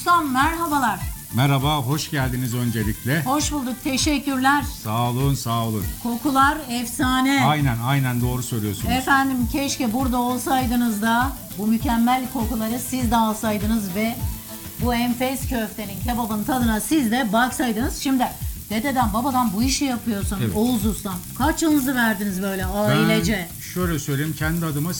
Ustam merhabalar. Merhaba, hoş geldiniz öncelikle. Hoş bulduk. Teşekkürler. Sağ olun, sağ olun. Kokular efsane. Aynen doğru söylüyorsunuz. Efendim keşke burada olsaydınız da bu mükemmel kokuları siz de alsaydınız ve bu enfes köftenin, kebabın tadına siz de baksaydınız. Şimdi dededen babadan bu işi yapıyorsun Evet. Oğuz Ustam. Kaç yılınızı verdiniz böyle ailece? Ben şöyle söyleyeyim, kendi adıma